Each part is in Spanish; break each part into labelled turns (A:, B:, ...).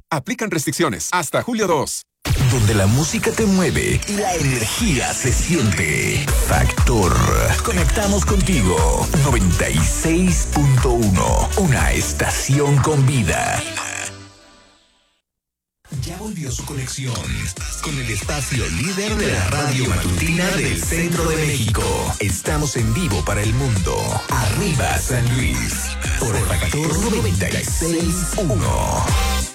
A: Aplican restricciones hasta julio 2.
B: Donde la música te mueve y la energía se siente. Factor. Conectamos contigo. 96.1. Una estación con vida. Ya volvió su conexión con el espacio líder de la radio matutina del centro de México. Estamos en vivo para el mundo. Arriba San Luis. Por Factor 96.1.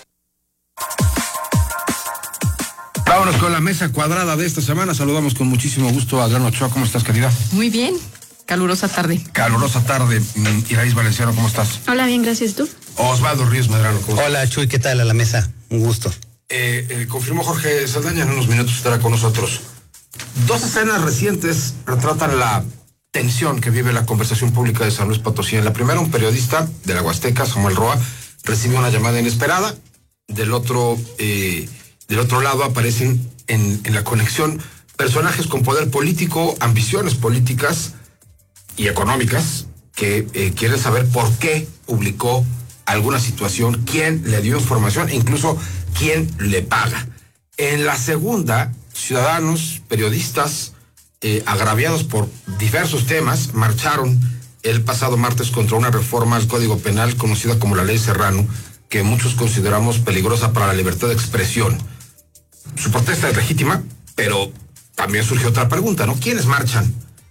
C: Vámonos con la mesa cuadrada de esta semana. Saludamos con muchísimo gusto a Adriana Ochoa. ¿Cómo estás, querida?
D: Muy bien. Calurosa tarde.
C: Calurosa tarde. Iraís Valenciano, ¿cómo estás?
E: Hola, bien, gracias. ¿Tú?
C: Osvaldo Ríos Medrano, ¿cómo estás?
F: Hola, Chuy, ¿qué tal? A la mesa. Un gusto.
C: Confirmó Jorge Saldaña, en unos minutos estará con nosotros. Dos escenas recientes retratan la tensión que vive la conversación pública de San Luis Potosí. En la primera, un periodista de la Huasteca, Samuel Roa, recibe una llamada inesperada. Del otro lado aparecen en la conexión personajes con poder político, ambiciones políticas y económicas que quieren saber por qué publicó alguna situación, quién le dio información e incluso quién le paga. En la segunda, ciudadanos, periodistas, agraviados por diversos temas, marcharon el pasado martes contra una reforma al Código Penal conocida como la Ley Serrano, que muchos consideramos peligrosa para la libertad de expresión. Su protesta es legítima, pero también surgió otra pregunta, ¿no? ¿Quiénes marchan?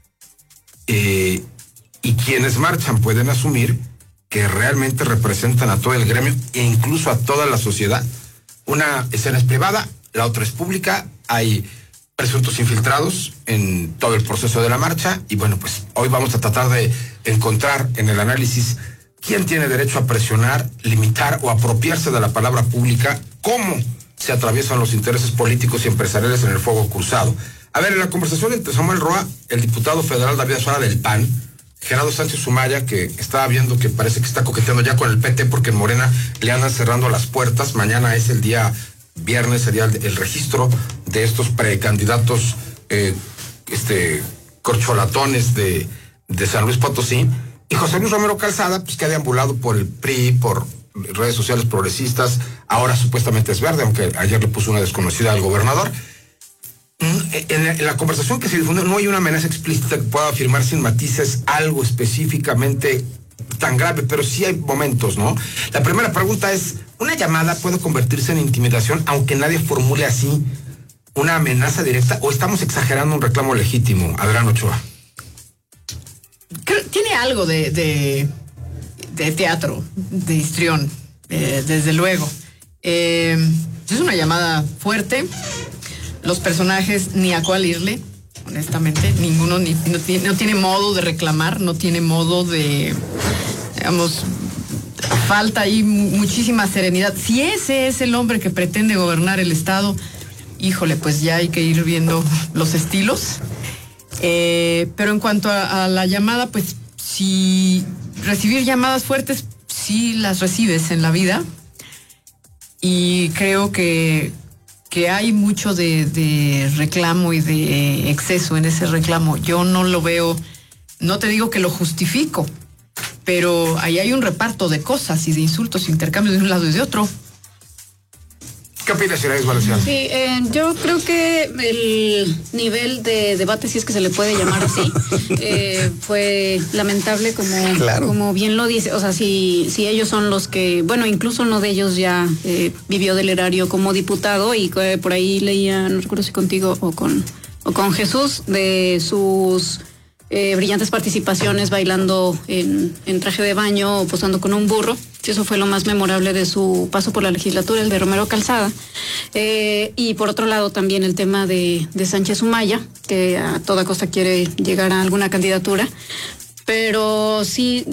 C: Y quienes marchan pueden asumir que realmente representan a todo el gremio e incluso a toda la sociedad. Una escena es privada, la otra es pública, hay presuntos infiltrados en todo el proceso de la marcha y bueno, pues hoy vamos a tratar de encontrar en el análisis quién tiene derecho a presionar, limitar o apropiarse de la palabra pública, cómo se atraviesan los intereses políticos y empresariales en el fuego cruzado. A ver, en la conversación entre Samuel Roa, el diputado federal David Azuara del PAN, Gerardo Sánchez Sumaya, que estaba viendo que parece que está coqueteando ya con el PT porque en Morena le andan cerrando las puertas. Mañana es el día viernes, sería el registro de estos precandidatos corcholatones de San Luis Potosí. Y José Luis Romero Calzada, pues que ha deambulado por el PRI, por redes sociales progresistas, ahora supuestamente es verde, aunque ayer le puso una desconocida al gobernador. En la conversación que se difunde no hay una amenaza explícita que pueda afirmar sin matices algo específicamente tan grave, pero sí hay momentos, ¿no? La primera pregunta es, ¿una llamada puede convertirse en intimidación aunque nadie formule así una amenaza directa o estamos exagerando un reclamo legítimo? Adrián Ochoa.
D: Tiene algo de teatro, de histrión, desde luego. Es una llamada fuerte. Los personajes ni a cuál irle, honestamente, ninguno no tiene modo de reclamar, no tiene modo de, digamos, falta ahí muchísima serenidad. Si ese es el hombre que pretende gobernar el Estado, híjole, pues ya hay que ir viendo los estilos. Pero en cuanto a la llamada, pues si recibir llamadas fuertes, sí las recibes en la vida. Y creo que hay mucho de reclamo y de exceso en ese reclamo. Yo no lo veo, no te digo que lo justifico, pero ahí hay un reparto de cosas y de insultos, intercambios de un lado y de otro.
C: ¿Qué opinas, Iraís Valenciano?
E: Sí, yo creo que el nivel de debate, si es que se le puede llamar así, fue lamentable, como bien lo dice. O sea, si ellos son los que, bueno, incluso uno de ellos ya vivió del erario como diputado y por ahí leía, no recuerdo si contigo o con Jesús, de sus brillantes participaciones bailando en traje de baño o posando con un burro. Eso fue lo más memorable de su paso por la legislatura, el de Romero Calzada. Y por otro lado también el tema de Sánchez Sumaya, que a toda costa quiere llegar a alguna candidatura. Pero sí,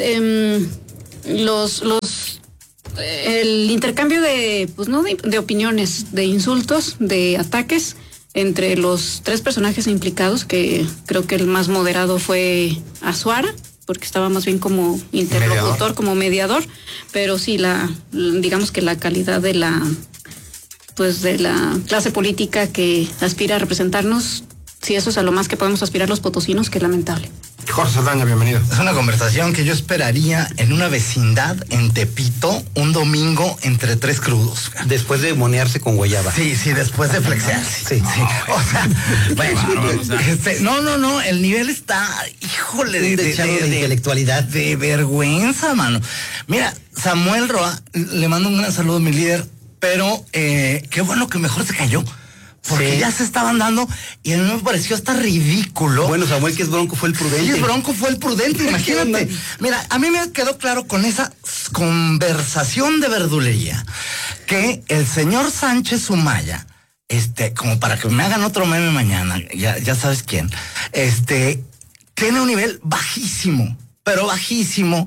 E: el intercambio de opiniones, de insultos, de ataques entre los tres personajes implicados, que creo que el más moderado fue Azuara, porque estaba más bien como interlocutor, como mediador, pero sí digamos que la calidad de la clase política que aspira a representarnos si eso es a lo más que podemos aspirar los potosinos, qué lamentable.
C: Jorge Saldaña, bienvenido.
G: Es una conversación que yo esperaría en una vecindad en Tepito un domingo entre 3 crudos.
F: Después de monearse con guayaba.
G: Sí, después de flexearse. Sí. O sea, bueno, no, el nivel está, híjole,
F: de intelectualidad.
G: De vergüenza, mano. Mira, Samuel Roa, le mando un gran saludo a mi líder, pero qué bueno que mejor se cayó. Porque ya se estaban dando y a mí me pareció hasta ridículo.
F: Bueno, Samuel, que es Bronco, fue el prudente.
G: Sí, Bronco fue el prudente, imagínate. Mira, a mí me quedó claro con esa conversación de verdulería que el señor Sánchez Sumaya, como para que me hagan otro meme mañana, ya sabes quién, tiene un nivel bajísimo, pero bajísimo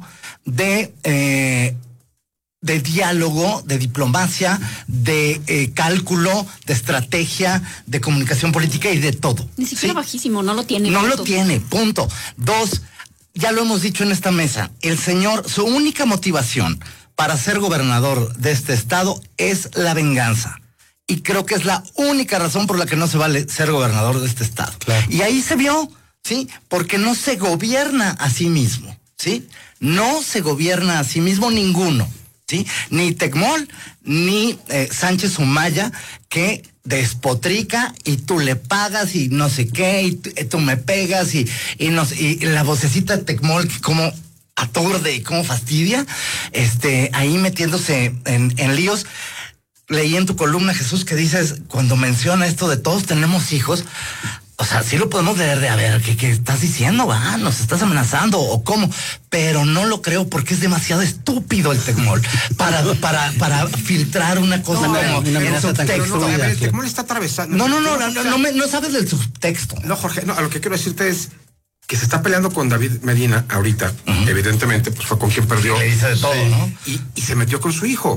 G: de diálogo, de diplomacia, de cálculo, de estrategia, de comunicación política y de todo.
E: Ni siquiera bajísimo, no lo tiene.
G: No lo tiene, punto. 2, ya lo hemos dicho en esta mesa, el señor, su única motivación para ser gobernador de este estado es la venganza. Y creo que es la única razón por la que no se vale ser gobernador de este estado.
F: Claro.
G: Y ahí se vio, ¿sí? Porque no se gobierna a sí mismo, ¿sí? No se gobierna a sí mismo ninguno. ¿Sí? Ni Tecmol, ni Sánchez Sumaya, que despotrica y tú le pagas y no sé qué, y tú me pegas y la vocecita de Tecmol que como aturde y como fastidia, ahí metiéndose en líos. Leí en tu columna, Jesús, que dices, cuando menciona esto de todos tenemos hijos, o sea, sí lo podemos leer de, a ver, ¿qué estás diciendo? ¿Nos estás amenazando o cómo? Pero no lo creo porque es demasiado estúpido el Tecmol para filtrar una cosa como en el subtexto.
C: El Tecmol está atravesando.
G: No sabes del subtexto.
C: No, Jorge, no, a lo que quiero decirte es que se está peleando con David Medina ahorita, evidentemente, pues fue con quien perdió.
G: Le dice de todo, ¿no?
C: Y se metió con su hijo,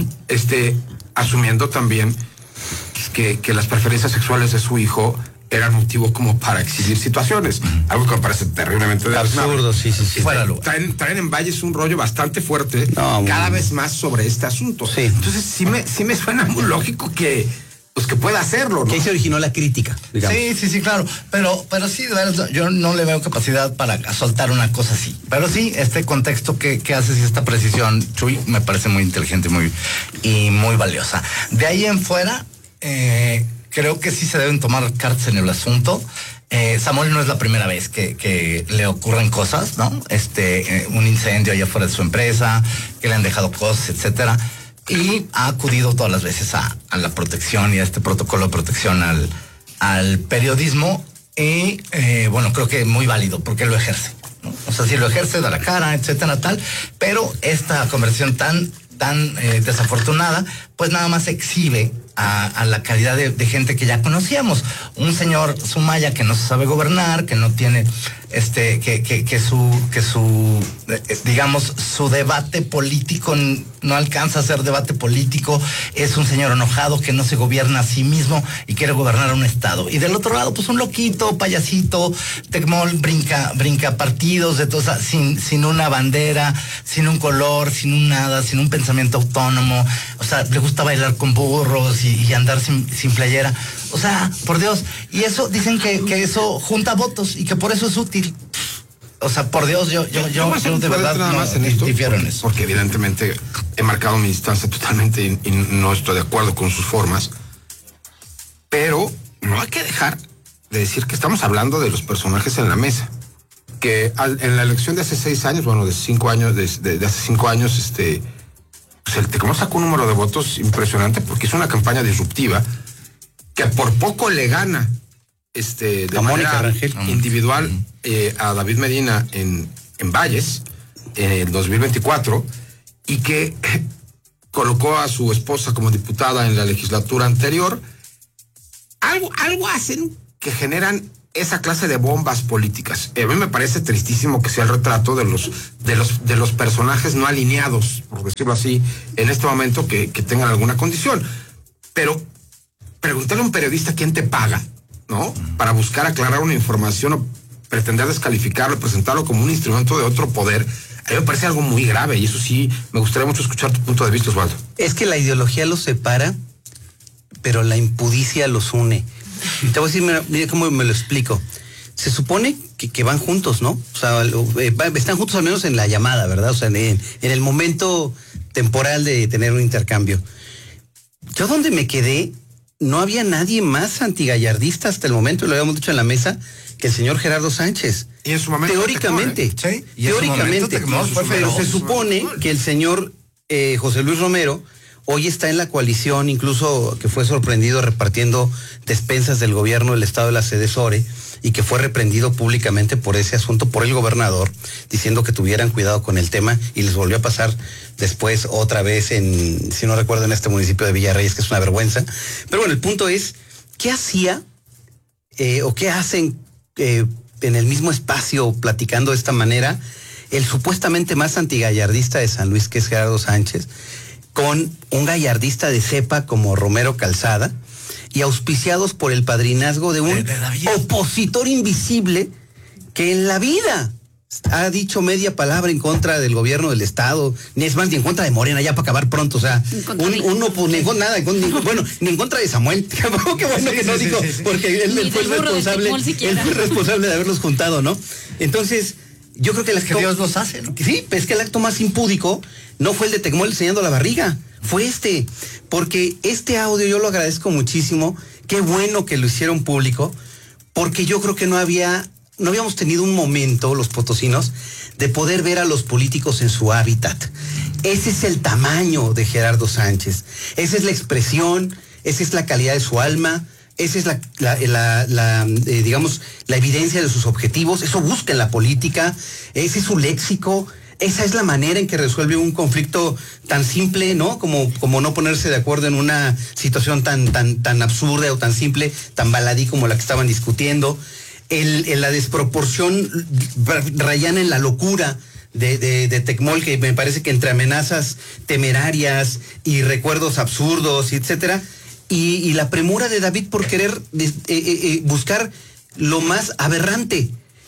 C: asumiendo también que las preferencias sexuales de su hijo eran motivo como para exhibir situaciones, algo que me parece terriblemente
F: absurdo, sí.
C: Traen en Valles un rollo bastante fuerte, cada vez más sobre este asunto.
F: Sí.
C: Entonces sí me suena muy lógico que pueda hacerlo, ¿no?
F: Que ahí se originó la crítica, digamos.
G: Sí, claro, pero sí, yo no le veo capacidad para soltar una cosa así, pero sí, este contexto que haces y esta precisión, Chuy, me parece muy inteligente y muy valiosa. De ahí en fuera, creo que sí se deben tomar cartas en el asunto. Samuel no es la primera vez que le ocurren cosas, ¿no? Un incendio allá fuera de su empresa, que le han dejado cosas, etcétera. Y ha acudido todas las veces a la protección y a este protocolo de protección al periodismo. Y bueno, creo que es muy válido porque lo ejerce, ¿no? O sea, si lo ejerce, da la cara, etcétera, tal. Pero esta conversión tan desafortunada, pues nada más exhibe a la calidad de gente que ya conocíamos. Un señor Sumaya que no se sabe gobernar, que no tiene que su digamos su debate político no alcanza a ser debate político, es un señor enojado que no se gobierna a sí mismo y quiere gobernar a un estado. Y del otro lado, pues un loquito, payasito, Tecmol brinca partidos de todos, sin una bandera, sin un color, sin un nada, sin un pensamiento autónomo. O sea, le gusta bailar con burros y andar sin playera. O sea, por Dios. Y eso, dicen que eso junta votos y que por eso es útil. O sea, por Dios, yo de verdad
C: nada más en esto, porque evidentemente he marcado mi distancia totalmente y no estoy de acuerdo con sus formas. Pero no hay que dejar de decir que estamos hablando de los personajes en la mesa. Que en la elección de hace 6 años, bueno, de 5 años, de hace 5 años, pues el Tecmol sacó un número de votos impresionante porque hizo una campaña disruptiva que por poco le gana de manera individual a David Medina en Valles en el 2024 y que colocó a su esposa como diputada en la legislatura anterior. Algo hacen que generan esa clase de bombas políticas. A mí me parece tristísimo que sea el retrato de los personajes no alineados, por decirlo así, en este momento que tengan alguna condición. Pero preguntarle a un periodista quién te paga, ¿no? Para buscar aclarar una información o pretender descalificarlo, presentarlo como un instrumento de otro poder, a mí me parece algo muy grave y eso sí, me gustaría mucho escuchar tu punto de vista, Osvaldo.
F: Es que la ideología los separa, pero la impudicia los une. Te voy a decir, mira cómo me lo explico. Se supone que van juntos, ¿no? O sea, están juntos al menos en la llamada, ¿verdad? O sea, en el momento temporal de tener un intercambio. Yo donde me quedé, no había nadie más antigallardista hasta el momento, y lo habíamos dicho en la mesa, que el señor Gerardo Sánchez.
C: Y en su momento
F: teóricamente,
C: sí,
F: teóricamente, pero se supone que el señor José Luis Romero hoy está en la coalición, incluso que fue sorprendido repartiendo despensas del gobierno del estado de la Sedesore, y que fue reprendido públicamente por ese asunto por el gobernador, diciendo que tuvieran cuidado con el tema, y les volvió a pasar después otra vez en, si no recuerdo, en este municipio de Villarreyes, que es una vergüenza. Pero bueno, el punto es, ¿qué hacía o qué hacen en el mismo espacio platicando de esta manera el supuestamente más antigallardista de San Luis, que es Gerardo Sánchez, con un gallardista de cepa como Romero Calzada, y auspiciados por el padrinazgo de un opositor invisible que en la vida ha dicho media palabra en contra del gobierno del estado, ni es más, ni en contra de Morena, ya para acabar pronto, o sea, uno pues ni en nada, ni en contra de Samuel. Qué bueno que no dijo, porque él fue el responsable de haberlos juntado, ¿no? Entonces, yo creo que el acto,
G: que Dios los hace, ¿no?
F: Sí, es que el acto más impúdico no fue el de Tecmol enseñando la barriga, fue porque este audio yo lo agradezco muchísimo, qué bueno que lo hicieron público, porque yo creo que no habíamos tenido un momento, los potosinos, de poder ver a los políticos en su hábitat. Ese es el tamaño de Gerardo Sánchez, esa es la expresión, esa es la calidad de su alma, esa es digamos, la evidencia de sus objetivos, eso busca en la política, ese es su léxico. Esa es la manera en que resuelve un conflicto tan simple, ¿no? Como no ponerse de acuerdo en una situación tan absurda o tan simple, tan baladí como la que estaban discutiendo. La desproporción rayana en la locura de Tecmol, que me parece que entre amenazas temerarias y recuerdos absurdos, etcétera, y la premura de David por querer buscar lo más aberrante,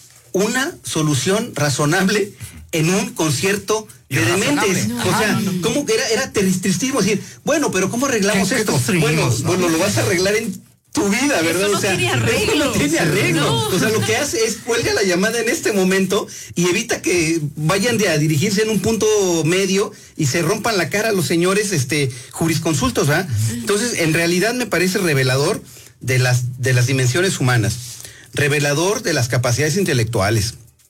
F: una solución razonable en un concierto de dementes. O sea, ¿cómo era tristísimo decir, bueno, pero ¿cómo arreglamos esto? Bueno, lo vas a arreglar en tu vida, ¿verdad?
D: Eso no tiene arreglo.
F: Eso no tiene arreglo.
D: No.
F: O sea, lo que hace es cuelga la llamada en este momento y evita que vayan a dirigirse en un punto medio y se rompan la cara a los señores jurisconsultos, ¿verdad? Entonces, en realidad me parece revelador de las dimensiones humanas, revelador de las capacidades intelectuales,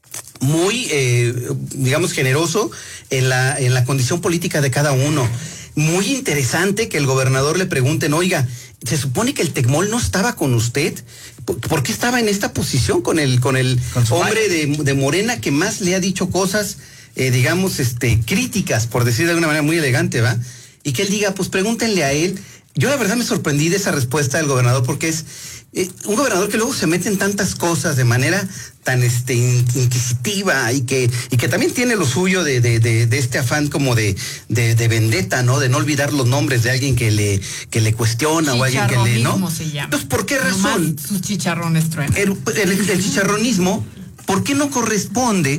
F: muy, digamos, generoso en la condición política de cada uno. Muy interesante que el gobernador le pregunten, oiga, se supone que el Tecmol no estaba con usted, ¿por qué estaba en esta posición con el hombre de Morena que más le ha dicho cosas, digamos, críticas, por decir de alguna manera muy elegante, ¿va? Y que él diga, pues pregúntenle a él. Yo la verdad me sorprendí de esa respuesta del gobernador, porque es un gobernador que luego se mete en tantas cosas de manera tan inquisitiva y que también tiene lo suyo de este afán como de vendetta, ¿no? De no olvidar los nombres de alguien que le cuestiona o alguien que le, ¿no?
D: Se llama.
F: Entonces, ¿por qué razón?
D: Nomás sus chicharrones truenan.
F: El chicharronismo, ¿por qué no corresponde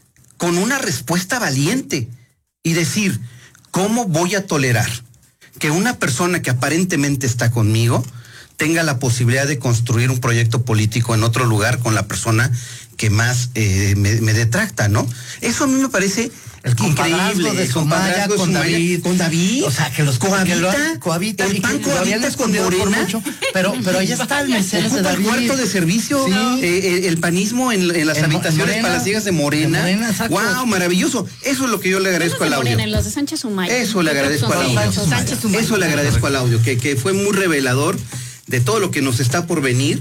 F: con una respuesta valiente y decir, ¿cómo voy a tolerar que una persona que aparentemente está conmigo tenga la posibilidad de construir un proyecto político en otro lugar con la persona que más me detracta, ¿no? Eso a mí me parece increíble.
G: De Sumaya con David.
F: Con David.
G: O sea, que los cohabitan.
F: El PAN cohabita con Morena.
G: Mucho, pero ahí está el Mercedes de David.
F: El cuarto de servicio, sí. El panismo en las habitaciones palaciegas de Morena. Wow, maravilloso. Eso es lo que yo le agradezco al audio.
E: En los de Sánchez Sumaya.
F: Eso le agradezco al audio. Eso le agradezco al audio, que fue muy revelador de todo lo que nos está por venir.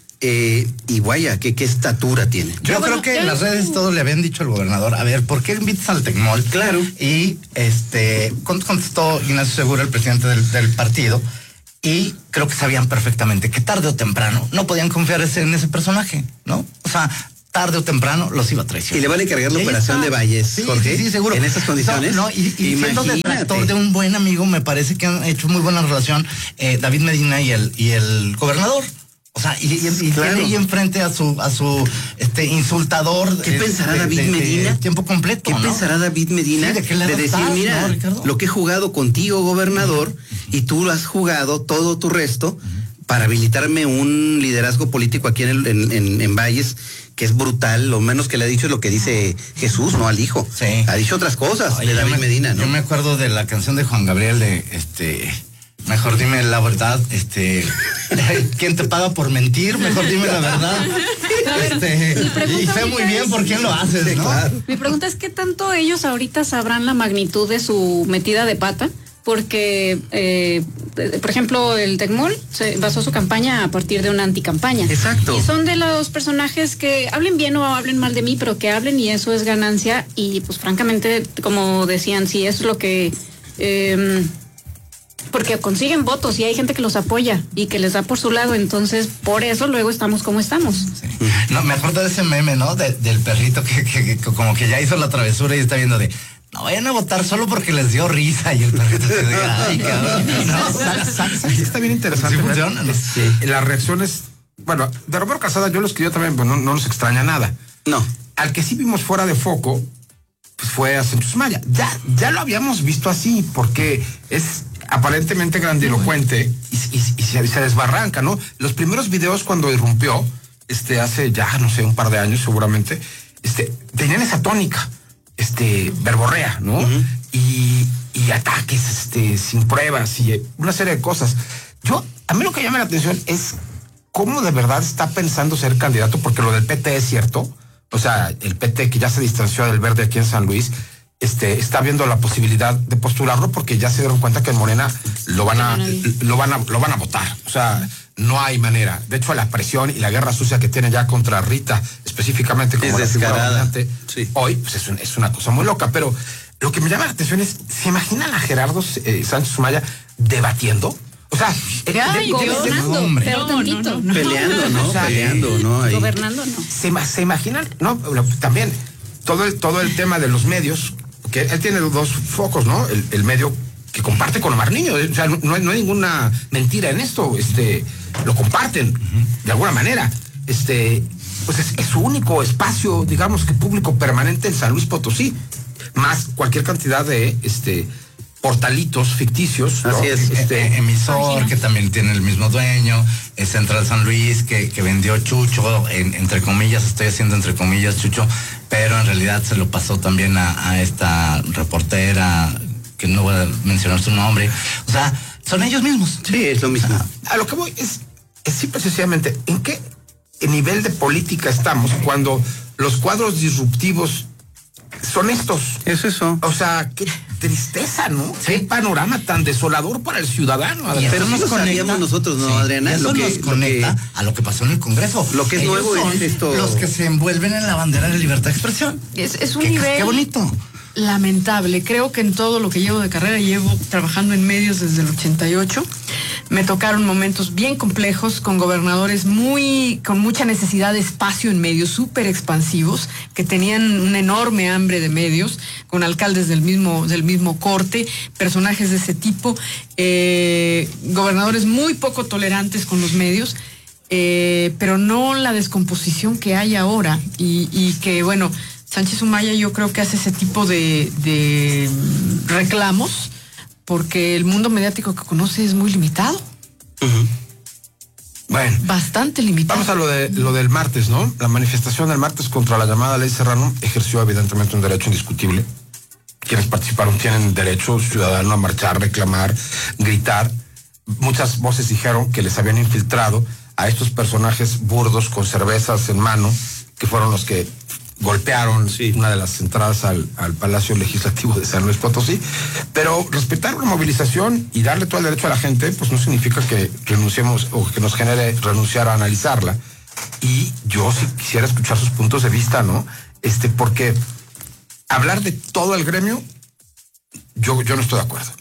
F: Y vaya, qué estatura tiene.
G: Yo creo que en las redes todos le habían dicho al gobernador, a ver, ¿por qué invitas al Tecmol?
F: Claro.
G: Y contestó Ignacio Segura, el presidente del partido, y creo que sabían perfectamente que tarde o temprano no podían confiar en ese personaje, ¿no? O sea, tarde o temprano los iba a traicionar.
F: Y le van a encargar la operación de Valles, Jorge.
G: Sí, seguro.
F: En estas condiciones.
G: Y siendo detractor de un buen amigo, me parece que han hecho muy buena relación David Medina y el gobernador. O sea, y
F: claro.
G: Tiene ahí enfrente a su insultador.
F: ¿Qué pensará David Medina?
G: Tiempo completo.
F: ¿Qué pensará David Medina de decir, mira, lo que he jugado contigo, gobernador, y tú lo has jugado todo tu resto para habilitarme un liderazgo político aquí en Valles, que es brutal. Lo menos que le ha dicho es lo que dice Jesús, no al hijo.
G: Sí.
F: Ha dicho otras cosas de David Medina, ¿no?
G: Yo me acuerdo de la canción de Juan Gabriel de mejor dime la verdad, ¿quién te paga por mentir? Mejor dime la verdad. Y sé muy bien por quién lo haces, ¿no?
F: Claro.
E: Mi pregunta es, ¿qué tanto ellos ahorita sabrán la magnitud de su metida de pata? Porque, por ejemplo, el Tecmol se basó su campaña a partir de una anticampaña.
F: Exacto.
E: Y son de los personajes que hablen bien o hablen mal de mí, pero que hablen y eso es ganancia. Y pues francamente, como decían, si es lo que... porque consiguen votos y hay gente que los apoya y que les da por su lado, entonces por eso luego estamos como estamos.
G: Sí. No, me acuerdo de ese meme, ¿no? Del perrito que como que ya hizo la travesura y está viendo de... No vayan a votar solo porque les dio risa y el perrito se diga, ay, cabrón.
C: ¿Sabes? Está bien interesante.
G: Sí funciona, ¿no?
C: Las reacciones, bueno, de Romero Calzada yo lo escribí también, pues no nos extraña nada.
F: No.
C: Al que sí vimos fuera de foco, pues fue a Sánchez Sumaya. Ya lo habíamos visto así, porque es aparentemente grandilocuente y se desbarranca, ¿no? Los primeros videos cuando irrumpió, hace ya, no sé, un par de años seguramente, tenían esa tónica. Verborrea, ¿no? Uh-huh. Y ataques, sin pruebas y una serie de cosas. A mí lo que llama la atención es cómo de verdad está pensando ser candidato, porque lo del PT es cierto. O sea, el PT que ya se distanció del Verde aquí en San Luis, está viendo la posibilidad de postularlo porque ya se dieron cuenta que en Morena lo van a votar. O sea, no hay manera. De hecho, la presión y la guerra sucia que tiene ya contra Rita, específicamente como la figura dominante, sí, hoy, pues es una cosa muy loca. Pero lo que me llama la atención es, ¿se imaginan a Gerardo Sánchez Sumaya debatiendo? O sea,
E: gobernando, pero tantito.
F: No. Peleando, ¿no? O sea, peleando, ¿no? Ahí.
E: Gobernando, no.
C: ¿Se imaginan? No, también todo el tema de los medios, que él tiene dos focos, ¿no? El medio que comparte con Omar Niño, o sea, no hay ninguna mentira en esto, lo comparten de alguna manera, pues es su único espacio, digamos que público permanente en San Luis Potosí, más cualquier cantidad de portalitos ficticios, ¿no?
G: Así es, emisor que también tiene el mismo dueño, Central San Luis que vendió Chucho, entre comillas, estoy haciendo entre comillas Chucho, pero en realidad se lo pasó también a esta reportera que no voy a mencionar su nombre. O sea, son ellos mismos.
F: Sí, es lo mismo.
C: A lo que voy es simple y sencillamente, ¿en qué nivel de política estamos cuando los cuadros disruptivos son estos?
F: Es eso.
C: O sea, qué tristeza, ¿no? Sí. Qué panorama tan desolador para el ciudadano.
F: Pero nos conectamos nosotros, ¿no, Adriana?
G: Eso nos conecta a lo que pasó en el Congreso.
F: Lo que es
G: ellos
F: nuevo es esto.
G: Los que se envuelven en la bandera de libertad de expresión.
D: Es un nivel...
G: Qué bonito.
D: Lamentable. Creo que en todo lo que llevo de carrera, llevo trabajando en medios desde el 88. Me tocaron momentos bien complejos con gobernadores con mucha necesidad de espacio en medios, súper expansivos, que tenían una enorme hambre de medios, con alcaldes del mismo corte, personajes de ese tipo, gobernadores muy poco tolerantes con los medios, pero no la descomposición que hay ahora y que, bueno, Sánchez Sumaya yo creo que hace ese tipo de reclamos porque el mundo mediático que conoce es muy limitado.
F: Uh-huh.
C: Bueno.
D: Bastante limitado.
C: Vamos a lo del martes, ¿no? La manifestación del martes contra la llamada Ley Serrano ejerció evidentemente un derecho indiscutible. Quienes participaron tienen derecho ciudadano a marchar, reclamar, gritar. Muchas voces dijeron que les habían infiltrado a estos personajes burdos con cervezas en mano, que fueron los que golpearon una de las entradas al Palacio Legislativo de San Luis Potosí, pero respetar una movilización y darle todo el derecho a la gente, pues no significa que renunciemos o que nos genere renunciar a analizarla. Y yo sí quisiera escuchar sus puntos de vista, ¿no? Porque hablar de todo el gremio, yo no estoy de acuerdo.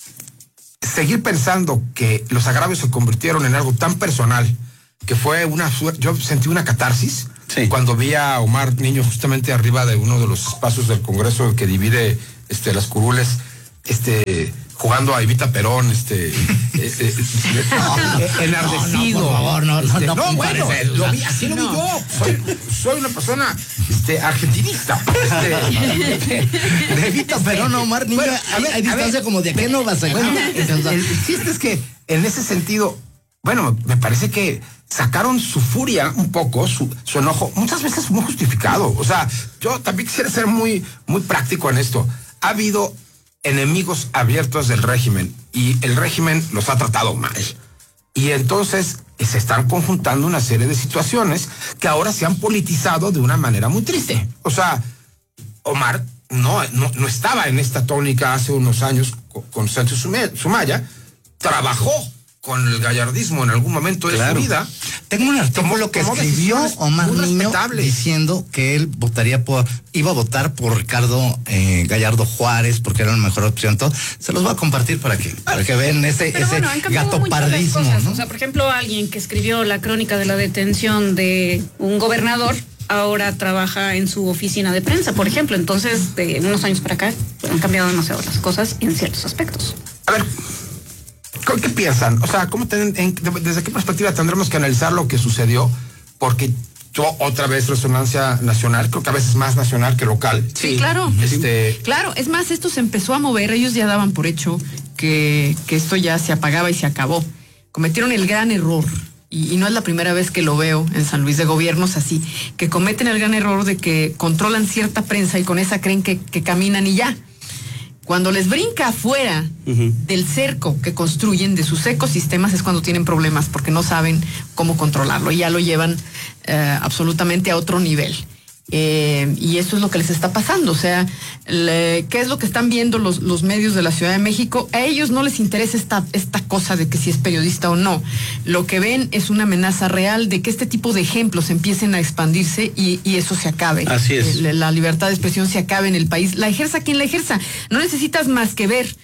C: Seguir pensando que los agravios se convirtieron en algo tan personal, que fue yo sentí una catarsis. Sí. Cuando vi a Omar Niño justamente arriba de uno de los espacios del Congreso que divide las curules, jugando a Evita Perón, enardecido.
G: No, por favor, no,
C: bueno, lo vi, así lo vi yo. Soy una persona argentinista.
G: De Evita Perón, Omar Niño, hay distancia como de qué no vas a ganar.
C: El chiste es que en ese sentido bueno, me parece que sacaron su furia un poco, su enojo, muchas veces muy justificado. O sea, yo también quisiera ser muy práctico en esto. Ha habido enemigos abiertos del régimen y el régimen los ha tratado mal. Y entonces se están conjuntando una serie de situaciones que ahora se han politizado de una manera muy triste. O sea, Omar no estaba en esta tónica hace unos años con Sánchez Sumaya, trabajó con el gallardismo en algún momento de su vida.
G: Tengo un artículo que escribió Omar Niño diciendo que él iba a votar por Ricardo Gallardo Juárez porque era la mejor opción. Todo. Se los voy a compartir para que vean ese gatopardismo, ¿no?
E: O sea, por ejemplo, alguien que escribió la crónica de la detención de un gobernador ahora trabaja en su oficina de prensa, por ejemplo. Entonces, de unos años para acá han cambiado demasiado las cosas en ciertos aspectos.
C: A ver, ¿qué piensan? O sea, ¿desde qué perspectiva tendremos que analizar lo que sucedió? Porque otra vez resonancia nacional, creo que a veces más nacional que local.
D: Sí, claro. Claro, es más, esto se empezó a mover, ellos ya daban por hecho que esto ya se apagaba y se acabó. Cometieron el gran error, y no es la primera vez que lo veo en San Luis, de gobiernos así, que cometen el gran error de que controlan cierta prensa y con esa creen que caminan y ya. Cuando les brinca afuera del cerco que construyen, de sus ecosistemas, es cuando tienen problemas, porque no saben cómo controlarlo y ya lo llevan absolutamente a otro nivel. Y eso es lo que les está pasando. O sea, ¿qué es lo que están viendo los medios de la Ciudad de México? A ellos no les interesa esta cosa de que si es periodista o no. Lo que ven es una amenaza real de que este tipo de ejemplos empiecen a expandirse y eso se acabe.
F: Así es.
D: La libertad de expresión se acabe en el país. La ejerza quien la ejerza. No necesitas más que ver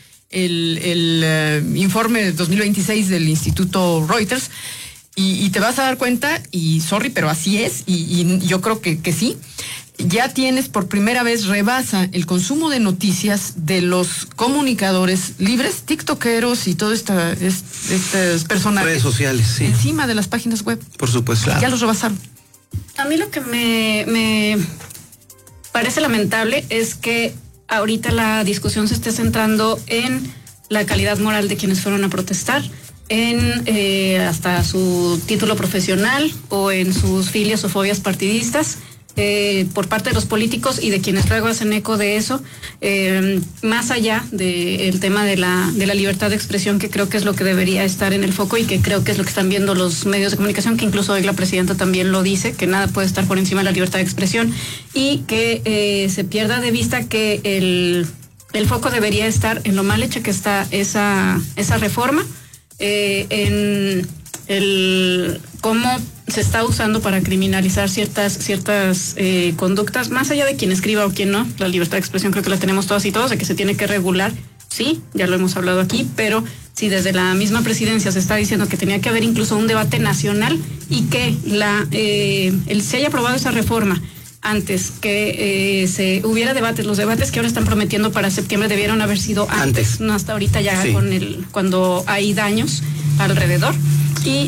D: el informe de 2026 del Instituto Reuters y te vas a dar cuenta, y sorry, pero así es, y yo creo que sí. Ya tienes por primera vez, rebasa el consumo de noticias de los comunicadores libres, tiktokeros y todo estos personajes.
F: Redes sociales, sí.
D: Encima de las páginas web.
F: Por supuesto. Claro.
D: Ya los rebasaron.
E: A mí lo que me parece lamentable es que ahorita la discusión se esté centrando en la calidad moral de quienes fueron a protestar, en hasta su título profesional o en sus filias o fobias partidistas por parte de los políticos y de quienes luego hacen eco de eso, más allá del tema de la libertad de expresión, que creo que es lo que debería estar en el foco y que creo que es lo que están viendo los medios de comunicación, que incluso hoy la presidenta también lo dice, que nada puede estar por encima de la libertad de expresión y que se pierda de vista que el foco debería estar en lo mal hecha que está esa reforma, en el cómo se está usando para criminalizar ciertas conductas, más allá de quien escriba o quien no. La libertad de expresión creo que la tenemos todas y todos, de que se tiene que regular, sí, ya lo hemos hablado aquí, pero si desde la misma presidencia se está diciendo que tenía que haber incluso un debate nacional y que se haya aprobado esa reforma antes que se hubiera debates, los debates que ahora están prometiendo para septiembre debieron haber sido antes. No hasta ahorita ya sí. Cuando hay daños alrededor y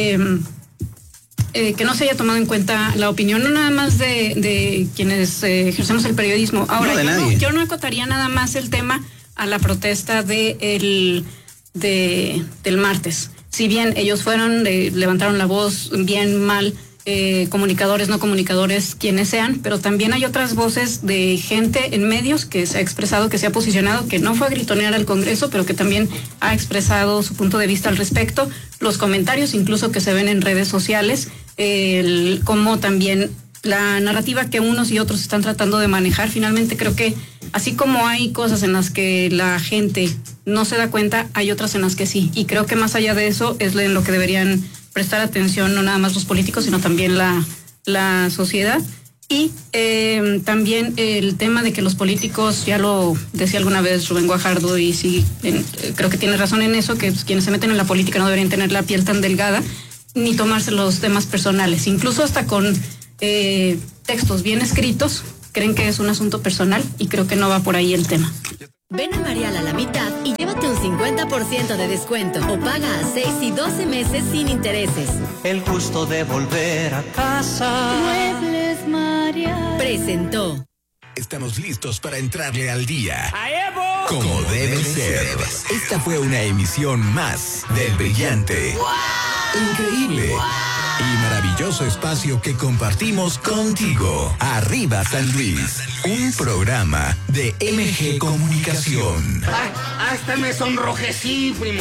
E: que no se haya tomado en cuenta la opinión no nada más de quienes ejercemos el periodismo. Ahora yo no acotaría nada más el tema a la protesta del martes. Si bien ellos levantaron la voz bien mal, comunicadores, no comunicadores, quienes sean, pero también hay otras voces de gente en medios que se ha expresado, que se ha posicionado, que no fue a gritonear al Congreso, pero que también ha expresado su punto de vista al respecto, los comentarios incluso que se ven en redes sociales, como también la narrativa que unos y otros están tratando de manejar. Finalmente creo que así como hay cosas en las que la gente no se da cuenta, hay otras en las que sí, y creo que más allá de eso es en lo que deberían prestar atención no nada más los políticos, sino también la sociedad. Y también el tema de que los políticos, ya lo decía alguna vez Rubén Guajardo, y sí, creo que tiene razón en eso, que quienes se meten en la política no deberían tener la piel tan delgada, ni tomarse los temas personales. Incluso hasta con textos bien escritos, creen que es un asunto personal, y creo que no va por ahí el tema.
H: Ven a Marial a la mitad y llévate un 50% de descuento o paga a 6 y 12 meses sin intereses.
I: El gusto de volver a casa.
H: Muebles Marial presentó.
B: Estamos listos para entrarle al día. Como debe ser. Esta fue una emisión más del Brillante. ¡Wow! increíble y maravilloso espacio que compartimos contigo. Arriba San Luis, un programa de MG Comunicación.
J: Hasta me sonrojecí, primo.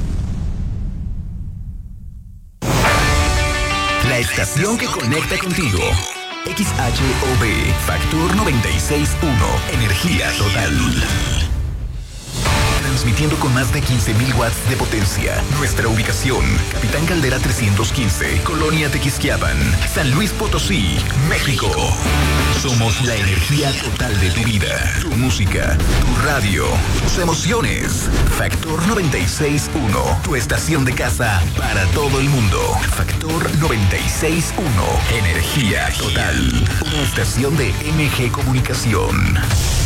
B: La estación que conecta contigo. XHOB, Factor 96.1, energía total. Transmitiendo con más de 15,000 watts de potencia. Nuestra ubicación, Capitán Caldera 315, Colonia Tequisquiapan, San Luis Potosí, México. Somos la energía total de tu vida, tu música, tu radio, tus emociones. Factor 96.1, tu estación de casa para todo el mundo. Factor 96.1, energía total. Una estación de MG Comunicación.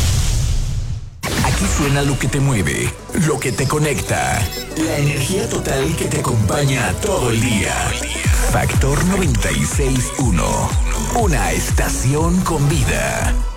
B: Aquí suena lo que te mueve, lo que te conecta. La energía total que te acompaña todo el día. Factor 96.1. Una estación con vida.